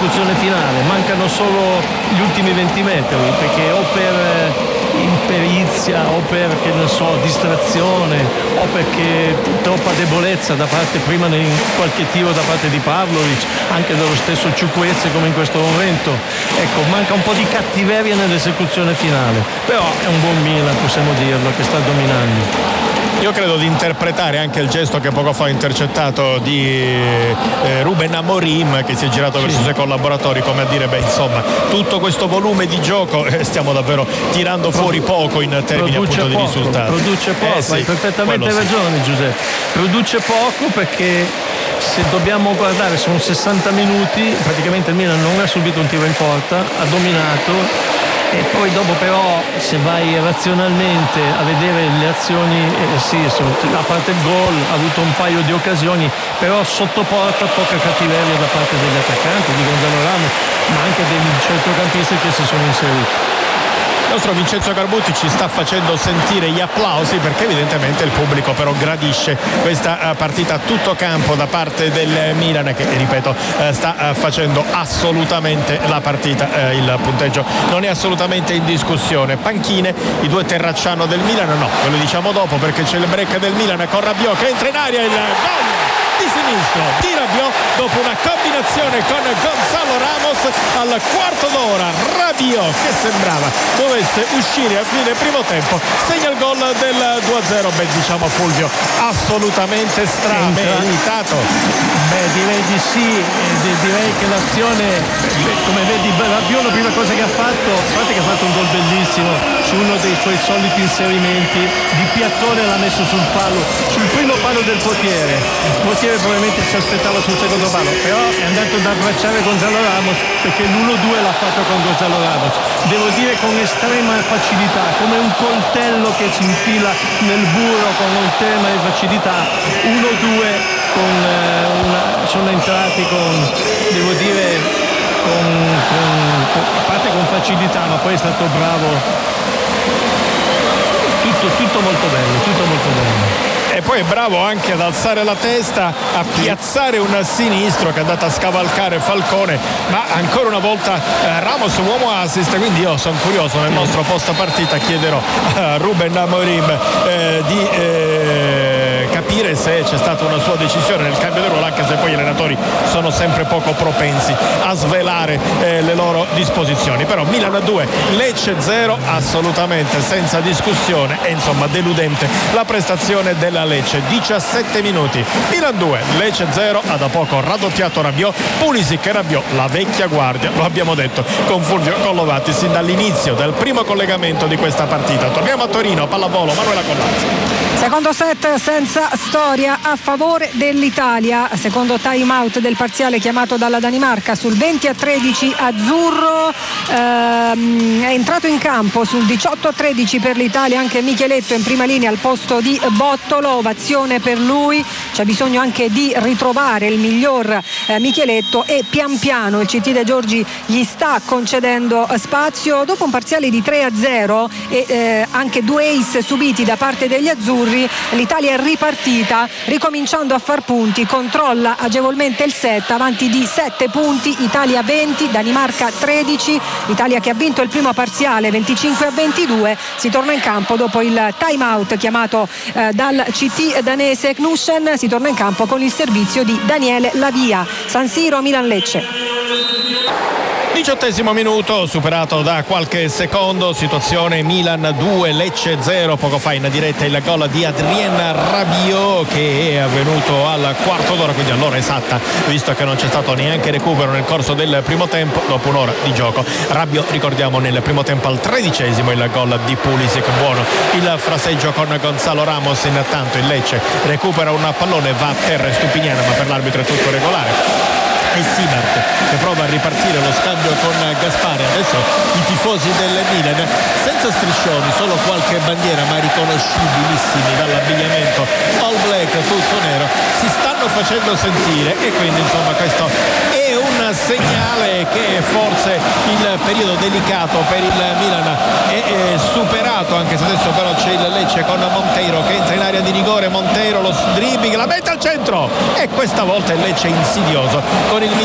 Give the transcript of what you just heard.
l'esecuzione finale, mancano solo gli ultimi 20 metri, perché o per imperizia o per, che ne so, distrazione o perché troppa debolezza da parte, prima in qualche tiro da parte di Pavlovic, anche dello stesso Ciukwueze come in questo momento. Ecco, manca un po' di cattiveria nell'esecuzione finale, però è un buon Milan, possiamo dirlo, che sta dominando. Io credo di interpretare anche il gesto che poco fa ha intercettato di Ruben Amorim, che si è girato verso i suoi collaboratori come a dire, beh, insomma, tutto questo volume di gioco stiamo davvero tirando fuori poco in termini appunto di risultati. Produce poco, sì, hai perfettamente ragione, Giuseppe. Produce poco perché, se dobbiamo guardare, sono 60 minuti, praticamente il Milan non ha subito un tiro in porta, ha dominato. E poi dopo però, se vai razionalmente a vedere le azioni, sì, a parte il gol ha avuto un paio di occasioni, però sotto porta poca cattiveria da parte degli attaccanti, di Gonzalo Ramos, ma anche dei centrocampisti che si sono inseriti. Il nostro Vincenzo Garbutti ci sta facendo sentire gli applausi, perché evidentemente il pubblico però gradisce questa partita a tutto campo da parte del Milan, che ripeto sta facendo assolutamente la partita. Il punteggio non è assolutamente in discussione. Panchine, i due terracciano del Milan, no, ve lo diciamo dopo, perché c'è il break del Milan con Rabiot che entra in aria, il gol di sinistro di Rabiot dopo una combinazione con Gonzalo Ramos al quarto d'ora. Rabiot, che sembrava dovesse uscire a fine primo tempo, segna il gol del 2-0. Beh, diciamo, Fulvio, assolutamente strameritato. Beh, direi di sì, direi che l'azione, come vedi, Rabiot la prima cosa che ha fatto, a parte che ha fatto un gol bellissimo su uno dei suoi soliti inserimenti, di piattone l'ha messo sul palo, sul primo palo del portiere. Il portiere probabilmente si aspettava sul secondo palo, però è andato ad abbracciare Gonzalo Ramos, perché l'1-2 l'ha fatto con Gonzalo Ramos, devo dire con estrema facilità, come un coltello che si infila nel burro, con estrema facilità. 1-2 sono entrati devo dire, a parte con facilità, ma poi è stato bravo. Tutto molto bello. E poi è bravo anche ad alzare la testa, a piazzare un sinistro che è andato a scavalcare Falcone, ma ancora una volta Ramos uomo assist. Quindi io sono curioso, nel nostro post partita chiederò a Ruben Amorim di capire se c'è stata una sua decisione nel cambio di ruolo, anche se poi gli allenatori sono sempre poco propensi a svelare le loro disposizioni. Però Milan 2, Lecce 0, assolutamente senza discussione, e insomma deludente la prestazione della Lecce. 17 minuti, Milan 2, Lecce 0, ha da poco raddoppiato Rabiot, Pulisic e Rabiot, la vecchia guardia, lo abbiamo detto con Fulvio Collovati sin dall'inizio del primo collegamento di questa partita. Torniamo a Torino, pallavolo, Manuela Collazzi. Secondo set senza storia a favore dell'Italia, secondo time out del parziale chiamato dalla Danimarca sul 20-13 azzurro. È entrato in campo sul 18-13 per l'Italia anche Micheletto in prima linea al posto di Bottolo, ovazione per lui. C'è bisogno anche di ritrovare il miglior Micheletto, e pian piano il CT De Giorgi gli sta concedendo spazio. Dopo un parziale di 3-0 e anche due ace subiti da parte degli azzurri, l'Italia è ripartita, ricominciando a far punti, controlla agevolmente il set, avanti di 7 punti, Italia 20, Danimarca 13, l'Italia che ha vinto il primo parziale 25-22, si torna in campo dopo il time out chiamato dal CT danese Knudsen, si torna in campo con il servizio di Daniele Lavia. San Siro, Milan-Lecce. 18° minuto, superato da qualche secondo, situazione Milan 2, Lecce 0. Poco fa in diretta il gol di Adrien Rabiot, che è avvenuto al quarto d'ora, quindi all'ora esatta, visto che non c'è stato neanche recupero nel corso del primo tempo. Dopo un'ora di gioco, Rabiot, ricordiamo, nel primo tempo al 13° il gol di Pulisic. Buono il fraseggio con Gonzalo Ramos. Intanto il Lecce recupera un pallone, va a terra Stupiniana, ma per l'arbitro è tutto regolare. E Siebert che prova a ripartire lo scambio con Gaspare. Adesso i tifosi del Milan, senza striscioni, solo qualche bandiera ma riconoscibilissimi dall'abbigliamento all black, tutto nero, si stanno facendo sentire, e quindi insomma questo è un segnale che forse il periodo delicato per il Milan è superato, anche se adesso però c'è il Lecce con Monteiro che entra in area di rigore. Monteiro, lo dribbling, la mette al centro, e questa volta il Lecce è insidioso con il